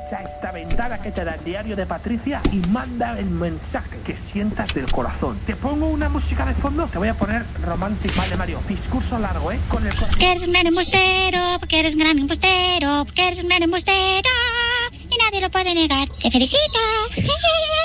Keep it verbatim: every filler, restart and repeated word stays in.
Aprovecha esta ventana que te da el diario de Patricia y manda el mensaje que sientas del corazón. Te pongo una música de fondo, te voy a poner romántico. Vale, Mario, discurso largo, ¿eh? Con el corazón. Porque eres un gran embustero, porque eres un gran embustero, porque eres un gran embustero y nadie lo puede negar. ¡Te felicito!